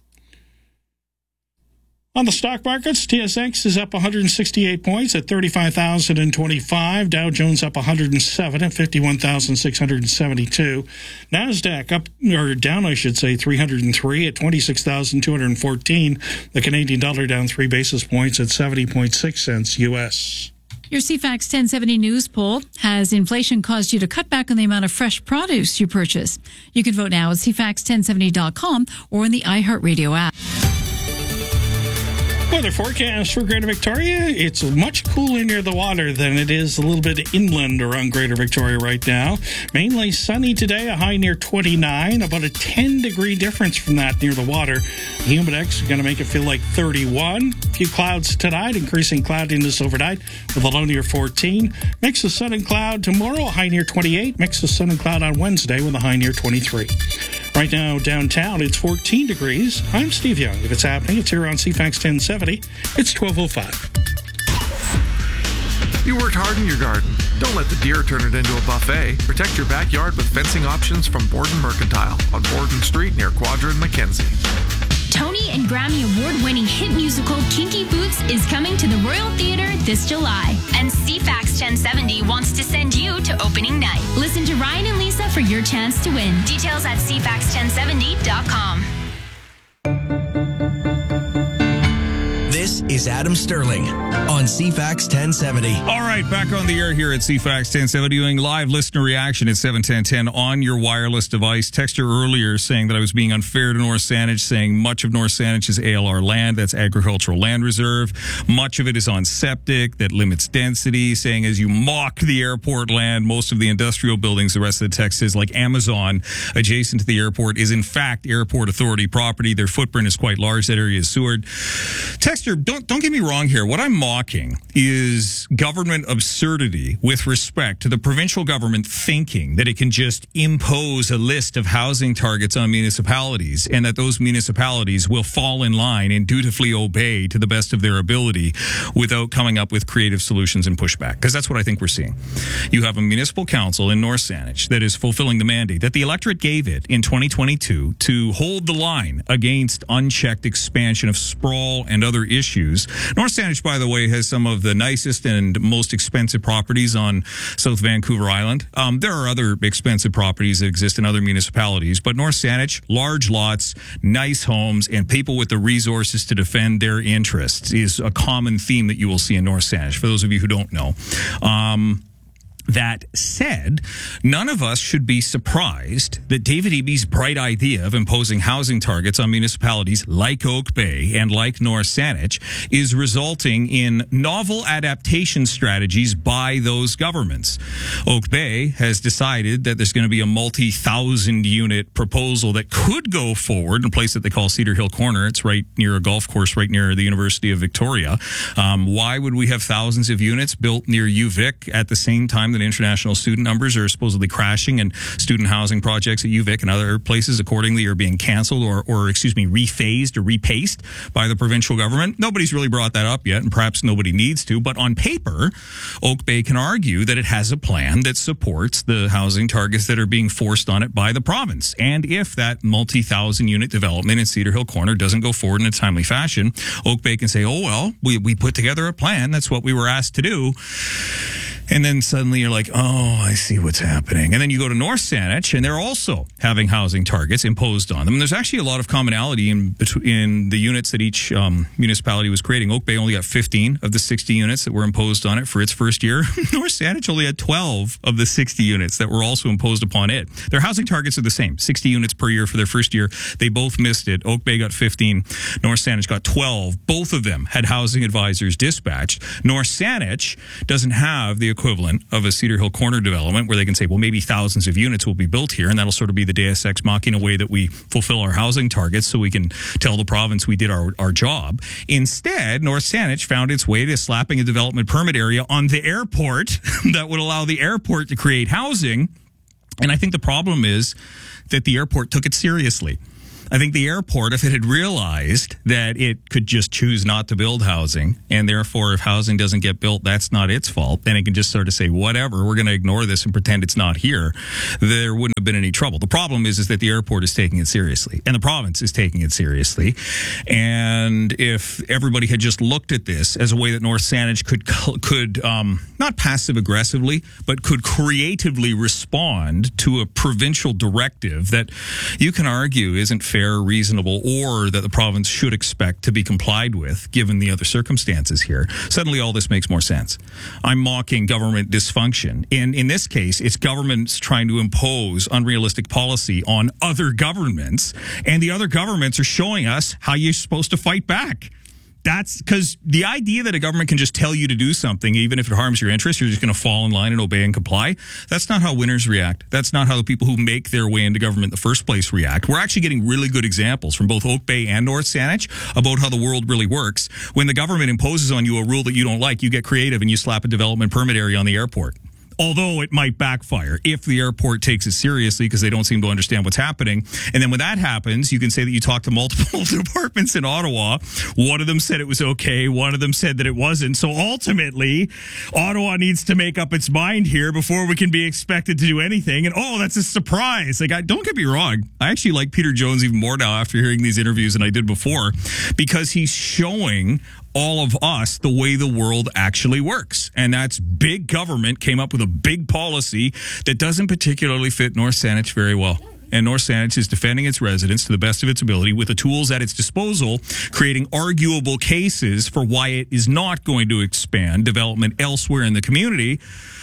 On the stock markets, T S X is up one hundred sixty-eight points at thirty-five thousand twenty-five. Dow Jones up one hundred seven at fifty-one thousand six hundred seventy-two. NASDAQ up, or down, I should say, three hundred three at twenty-six thousand two hundred fourteen. The Canadian dollar down three basis points at seventy point six cents U S. Your C FAX ten seventy news poll: has inflation caused you to cut back on the amount of fresh produce you purchase? You can vote now at C FAX ten seventy dot com or in the iHeartRadio app. Weather forecast for Greater Victoria. It's much cooler near the water than it is a little bit inland around Greater Victoria right now. Mainly sunny today, a high near twenty-nine, about a ten degree difference from that near the water. Humidex is going to make it feel like thirty-one. A few clouds tonight, increasing cloudiness overnight with a low near fourteen. Mix of sun and cloud tomorrow, a high near twenty-eight. Mix of sun and cloud on Wednesday with a high near twenty-three. Right now, downtown, it's fourteen degrees. I'm Steve Young. If it's happening, it's here on C FAX ten seventy. It's twelve oh five. You worked hard in your garden. Don't let the deer turn it into a buffet. Protect your backyard with fencing options from Borden Mercantile on Borden Street near Quadra and Mackenzie. Tony and Grammy Award-winning hit musical Kinky Boots is coming to the Royal Theatre this July. And C FAX ten seventy wants to send you to opening night. Listen to Ryan and Lisa for your chance to win. Details at C FAX ten seventy dot com. This is Adam Sterling on C FAX ten seventy. All right, back on the air here at C FAX ten seventy, doing live listener reaction at seven ten ten on your wireless device. Texter earlier saying that I was being unfair to North Saanich, saying much of North Saanich is A L R land, that's agricultural land reserve. Much of it is on septic, that limits density, saying as you mock the airport land, most of the industrial buildings, the rest of the text is like Amazon adjacent to the airport is in fact Airport Authority property. Their footprint is quite large. That area is sewered. Texter, don't don't get me wrong here. What I'm mocking is government absurdity with respect to the provincial government thinking that it can just impose a list of housing targets on municipalities and that those municipalities will fall in line and dutifully obey to the best of their ability without coming up with creative solutions and pushback. Because that's what I think we're seeing. You have a municipal council in North Saanich that is fulfilling the mandate that the electorate gave it in twenty twenty-two to hold the line against unchecked expansion of sprawl and other issues. North Saanich, by the way, has some of the nicest and most expensive properties on South Vancouver Island. Um, there are other expensive properties that exist in other municipalities, but North Saanich, large lots, nice homes, and people with the resources to defend their interests is a common theme that you will see in North Saanich, for those of you who don't know. Um... That said, none of us should be surprised that David Eby's bright idea of imposing housing targets on municipalities like Oak Bay and like North Saanich is resulting in novel adaptation strategies by those governments. Oak Bay has decided that there's going to be a multi-thousand unit proposal that could go forward in a place that they call Cedar Hill Corner. It's right near a golf course right near the University of Victoria. Um, why would we have thousands of units built near U Vic at the same time time that international student numbers are supposedly crashing and student housing projects at U Vic and other places accordingly are being canceled or, or excuse me, rephased or repaced by the provincial government. Nobody's really brought that up yet, and perhaps nobody needs to. But on paper, Oak Bay can argue that it has a plan that supports the housing targets that are being forced on it by the province. And if that multi-thousand unit development in Cedar Hill Corner doesn't go forward in a timely fashion, Oak Bay can say, oh, well, we, we put together a plan. That's what we were asked to do. And then suddenly you're like, oh, I see what's happening. And then you go to North Saanich, and they're also having housing targets imposed on them. And there's actually a lot of commonality in in the units that each um, municipality was creating. Oak Bay only got fifteen of the sixty units that were imposed on it for its first year. North Saanich only had twelve of the sixty units that were also imposed upon it. Their housing targets are the same, sixty units per year for their first year. They both missed it. Oak Bay got fifteen. North Saanich got twelve. Both of them had housing advisors dispatched. North Saanich doesn't have the equivalent of a Cedar Hill Corner development where they can say, well, maybe thousands of units will be built here, and that'll sort of be the Deus Ex Machina way that we fulfill our housing targets so we can tell the province we did our, our job. Instead, North Saanich found its way to slapping a development permit area on the airport that would allow the airport to create housing. And I think the problem is that the airport took it seriously. I think the airport, if it had realized that it could just choose not to build housing, and therefore if housing doesn't get built, that's not its fault, and it can just sort of say, whatever, we're going to ignore this and pretend it's not here, there wouldn't have been any trouble. The problem is, is that the airport is taking it seriously, and the province is taking it seriously. And if everybody had just looked at this as a way that North Saanich could, could um, not passive-aggressively, but could creatively respond to a provincial directive that you can argue isn't fair, reasonable, or that the province should expect to be complied with given the other circumstances here, suddenly all this makes more sense. I'm mocking government dysfunction. In in this case, it's governments trying to impose unrealistic policy on other governments, and the other governments are showing us how you're supposed to fight back. That's because the idea that a government can just tell you to do something, even if it harms your interests, you're just going to fall in line and obey and comply. That's not how winners react. That's not how the people who make their way into government in the first place react. We're actually getting really good examples from both Oak Bay and North Saanich about how the world really works. When the government imposes on you a rule that you don't like, you get creative and you slap a development permit area on the airport. Although it might backfire if the airport takes it seriously because they don't seem to understand what's happening. And then when that happens, you can say that you talked to multiple departments in Ottawa. One of them said it was okay. One of them said that it wasn't. So ultimately, Ottawa needs to make up its mind here before we can be expected to do anything. And oh, that's a surprise. Like, I, don't get me wrong. I actually like Peter Jones even more now after hearing these interviews than I did before, because he's showing all of us the way the world actually works. And that's big government came up with a big policy that doesn't particularly fit North Saanich very well. And North Saanich is defending its residents to the best of its ability with the tools at its disposal, creating arguable cases for why it is not going to expand development elsewhere in the community,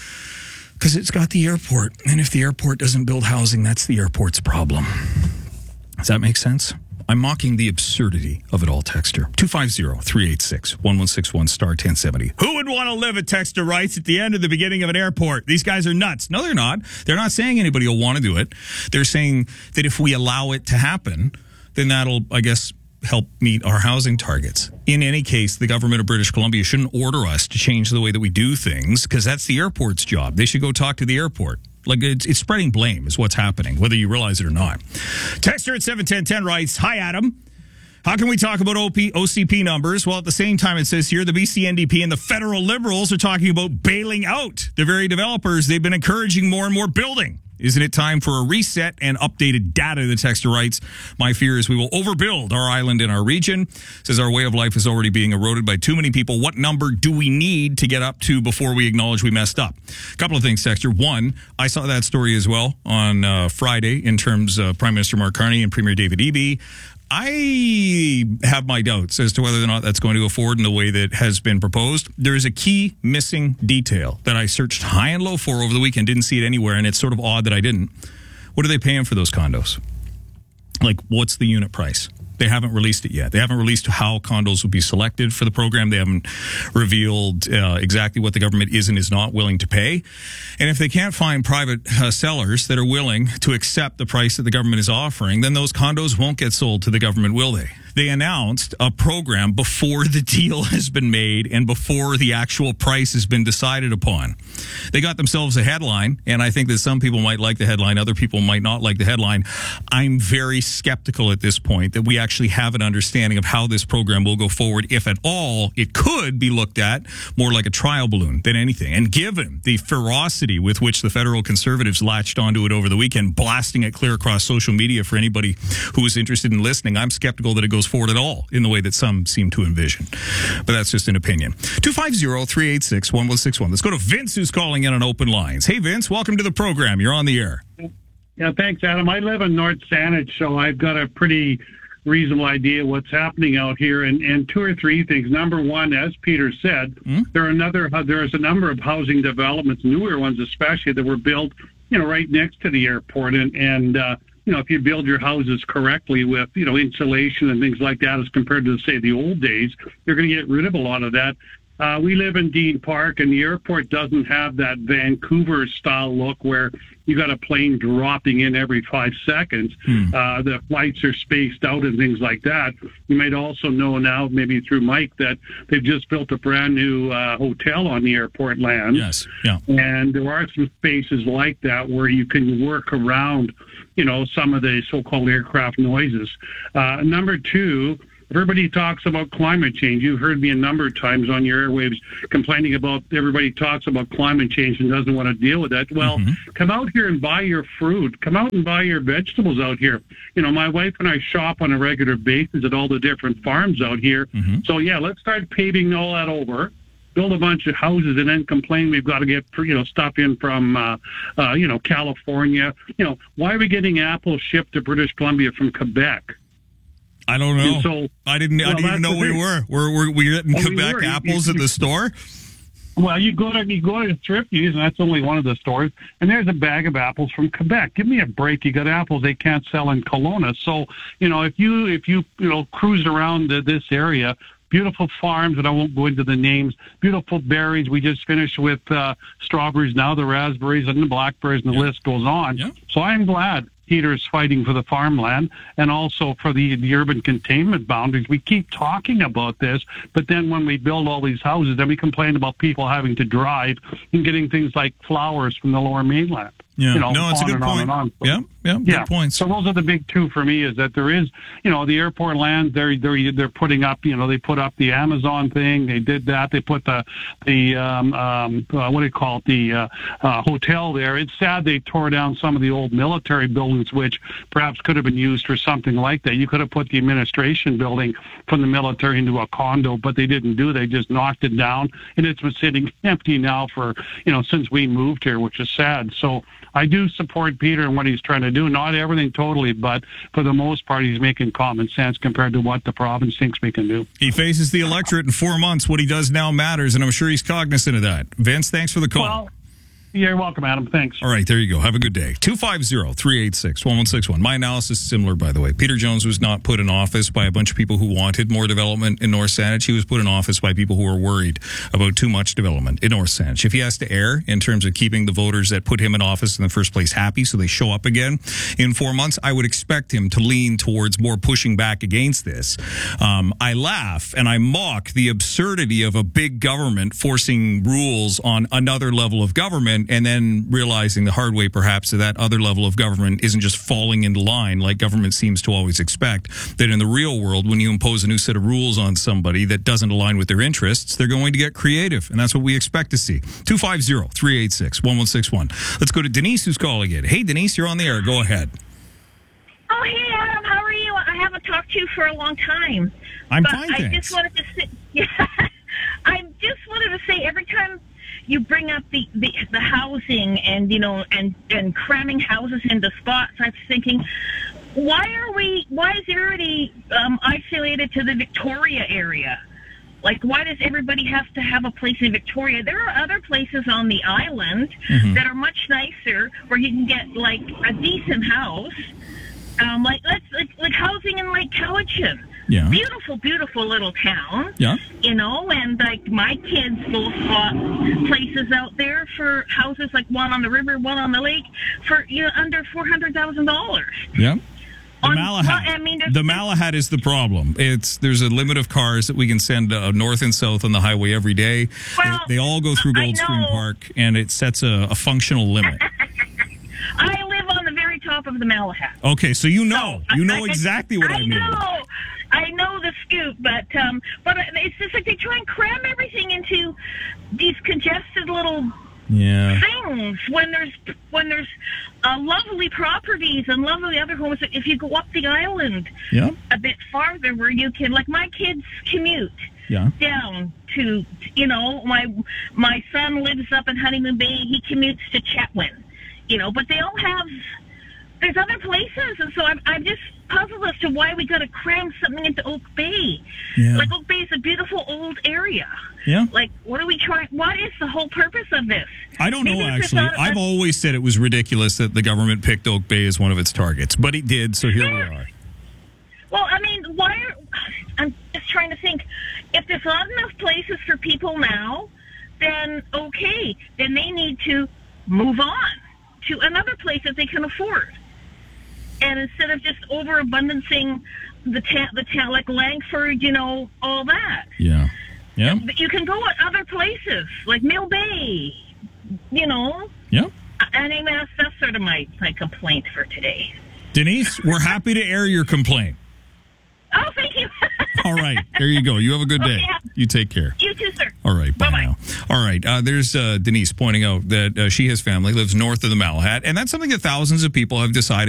because it's got the airport. And if the airport doesn't build housing, that's the airport's problem. Does that make sense? I'm mocking the absurdity of it all, texter. two five zero, three eight six, one one six one, star ten seventy. Who would want to live, a texter writes, at the end or the beginning of an airport? These guys are nuts. No, they're not. They're not saying anybody will want to do it. They're saying that if we allow it to happen, then that'll, I guess, help meet our housing targets. In any case, the government of British Columbia shouldn't order us to change the way that we do things, because that's the airport's job. They should go talk to the airport. Like, it's, it's spreading blame is what's happening, whether you realize it or not. Texter at seven ten ten writes, hi, Adam. How can we talk about O P, O C P numbers? Well, at the same time, it says here, the B C N D P and the federal Liberals are talking about bailing out the very developers they've been encouraging more and more building. Isn't it time for a reset and updated data? The texter writes, my fear is we will overbuild our island and our region. Says our way of life is already being eroded by too many people. What number do we need to get up to before we acknowledge we messed up? A couple of things, texter. One, I saw that story as well on uh, Friday in terms of Prime Minister Mark Carney and Premier David Eby. I have my doubts as to whether or not that's going to go forward in the way that has been proposed. There is a key missing detail that I searched high and low for over the weekend, didn't see it anywhere, and it's sort of odd that I didn't. What are they paying for those condos? Like, what's the unit price? They haven't released it yet. They haven't released how condos will be selected for the program. They haven't revealed uh, exactly what the government is and is not willing to pay. And if they can't find private uh, sellers that are willing to accept the price that the government is offering, then those condos won't get sold to the government, will they? they announced a program before the deal has been made and before the actual price has been decided upon. They got themselves a headline, and I think that some people might like the headline, other people might not like the headline. I'm very skeptical at this point that we actually have an understanding of how this program will go forward. If at all, it could be looked at more like a trial balloon than anything. And given the ferocity with which the federal Conservatives latched onto it over the weekend, blasting it clear across social media for anybody who is interested in listening, I'm skeptical that it goes forward at all in the way that some seem to envision. But that's just an opinion. two five zero, three eight six, one one six one. Let's go to Vince, who's calling in on open lines. Hey, Vince, welcome to the program. You're on the air. Yeah, thanks, Adam. I live in North Saanich, so I've got a pretty reasonable idea what's happening out here, and, and two or three things. Number one, as Peter said, mm-hmm. there are another there's a number of housing developments, newer ones especially, that were built, you know, right next to the airport, and and uh, you know, if you build your houses correctly with, you know, insulation and things like that, as compared to, say, the old days, you're going to get rid of a lot of that. Uh, we live in Dean Park, and the airport doesn't have that Vancouver-style look where you got a plane dropping in every five seconds. Hmm. Uh, the flights are spaced out and things like that. You might also know now, maybe through Mike, that they've just built a brand new uh, hotel on the airport land. Yes, yeah. And there are some spaces like that where you can work around, you know, some of the so-called aircraft noises. Uh, number two, everybody talks about climate change. You've heard me a number of times on your airwaves complaining about everybody talks about climate change and doesn't want to deal with that. Well, mm-hmm. come out here and buy your fruit. Come out and buy your vegetables out here. You know, my wife and I shop on a regular basis at all the different farms out here. Mm-hmm. So, yeah, let's start paving all that over. Build a bunch of houses and then complain we've got to get, you know, stuff in from, uh, uh, you know, California. You know, why are we getting apples shipped to British Columbia from Quebec? I don't know. So, I didn't. Well, I didn't even know we were. We're we're we getting well, Quebec we apples you, you, at the store. Well, you go to you go to Thrifty's, and that's only one of the stores. And there's a bag of apples from Quebec. Give me a break. You got apples they can't sell in Kelowna. So you know, if you if you you know cruise around the, this area. Beautiful farms, and I won't go into the names. Beautiful berries. We just finished with uh, strawberries, now the raspberries and the blackberries, and the yeah. list goes on. Yeah. So I'm glad Peter's fighting for the farmland and also for the, the urban containment boundaries. We keep talking about this, but then when we build all these houses, then we complain about people having to drive and getting things like flowers from the Lower Mainland. Yeah, you know, no, it's a good point. So, yeah, yeah, good yeah. points. So those are the big two for me. Is that there is, you know, the airport land. They're they're they're putting up. You know, they put up the Amazon thing. They did that. They put the the um, um, uh, what do you call it? The uh, uh, hotel there. It's sad they tore down some of the old military buildings, which perhaps could have been used for something like that. You could have put the administration building from the military into a condo, but they didn't do. They just knocked it down, and it's been sitting empty now for you know since we moved here, which is sad. So. I do support Peter and what he's trying to do. Not everything totally, but for the most part, he's making common sense compared to what the province thinks we can do. He faces the electorate in four months. What he does now matters, and I'm sure he's cognizant of that. Vince, thanks for the call. Well, you're welcome, Adam. Thanks. All right, there you go. Have a good day. two five zero, three eight six, one one six one. My analysis is similar, by the way. Peter Jones was not put in office by a bunch of people who wanted more development in North Saanich. He was put in office by people who were worried about too much development in North Saanich. If he has to err in terms of keeping the voters that put him in office in the first place happy so they show up again in four months, I would expect him to lean towards more pushing back against this. Um, I laugh and I mock the absurdity of a big government forcing rules on another level of government and then realizing the hard way, perhaps, that that other level of government isn't just falling into line like government seems to always expect. That in the real world, when you impose a new set of rules on somebody that doesn't align with their interests, they're going to get creative. And that's what we expect to see. two five zero, three eight six, one one six one. Let's go to Denise, who's calling in. Hey, Denise, you're on the air. Go ahead. Oh, hey, Adam. How are you? I haven't talked to you for a long time. I'm but fine, I thanks. just wanted to say, yeah, I just wanted to say every time you bring up the, the, the housing and, you know, and, and cramming houses into spots, I was thinking, why are we, why is everybody um, isolated to the Victoria area? Like, why does everybody have to have a place in Victoria? There are other places on the island mm-hmm. that are much nicer where you can get, like, a decent house. Um, like, let's, like, like housing in Lake Cowichan. Yeah. Beautiful, beautiful little town. Yeah. You know, and like my kids both bought places out there for houses, like one on the river, one on the lake, for you know under four hundred thousand dollars. Yeah. The On- Malahat. well, I mean, there's- the Malahat is the problem. It's there's a limit of cars that we can send uh, north and south on the highway every day. Well, they, they all go through I Goldstream know. Park, and it sets a, a functional limit. I live on the very top of the Malahat. Okay, so you know, So, you I- know I- exactly what I, I mean. know, I know the scoop, but um, but it's just like they try and cram everything into these congested little Yeah. things when there's when there's uh, lovely properties and lovely other homes. If you go up the island Yeah. a bit farther, where you can, like my kids commute Yeah. down to, you know, my my son lives up in Honeymoon Bay. He commutes to Chetwynd, you know, but they all have. There's other places, and so I'm I'm just puzzled as to why we got to cram something into Oak Bay. Yeah. Like Oak Bay is a beautiful old area. Yeah. Like, what are we trying? What is the whole purpose of this? I don't Maybe know, it's just actually. not a- I've always said it was ridiculous that the government picked Oak Bay as one of its targets, but it did, so here we are. Well, I mean, why are... I'm just trying to think. If there's not enough places for people now, then okay. Then they need to move on to another place that they can afford. And instead of just overabundancing the town, the town like Langford, you know, all that. Yeah. Yeah. You can go at other places, like Mill Bay, you know. Yeah. And I mean, that's, that's sort of my, my complaint for today. Denise, we're happy to air your complaint. Oh, thank you. All right. There you go. You have a good day. Okay. You take care. You too, sir. All right. Bye now. All right. Uh, there's uh, Denise pointing out that uh, she has family, lives north of the Malahat, and that's something that thousands of people have decided